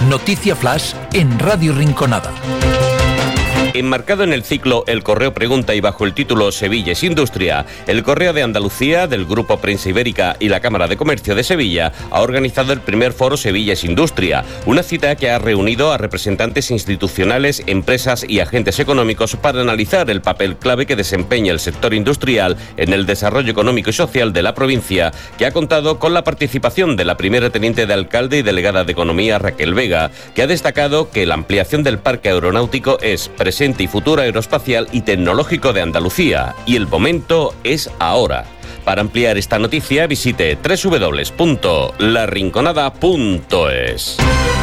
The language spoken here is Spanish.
Noticia Flash en Radio Rinconada. Enmarcado en el ciclo El Correo Pregunta y bajo el título Sevilla es Industria, el Correo de Andalucía, del Grupo Prensa Ibérica y la Cámara de Comercio de Sevilla ha organizado el primer foro Sevilla es Industria, una cita que ha reunido a representantes institucionales, empresas y agentes económicos para analizar el papel clave que desempeña el sector industrial en el desarrollo económico y social de la provincia, que ha contado con la participación de la primera teniente de alcalde y delegada de Economía, Raquel Vega, que ha destacado que la ampliación del parque aeronáutico es presente y futuro aeroespacial y tecnológico de Andalucía, y el momento es ahora. Para ampliar esta noticia visite www.larinconada.es.